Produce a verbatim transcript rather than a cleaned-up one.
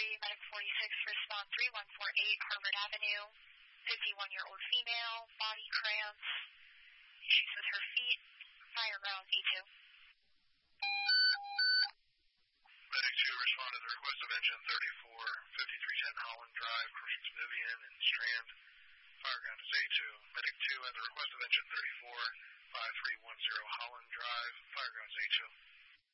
three, Medic forty-six, response three one four eight, Harvard Avenue, fifty-one-year-old female, body cramps, issues with her feet, fire ground A two. Medic two, respond to the request of engine thirty-four, fifty-three ten Holland Drive, Crossings Vivian and Strand, fire ground is A two. Medic two, at the request of engine thirty-four, five three one zero Holland Drive, fire ground is A two.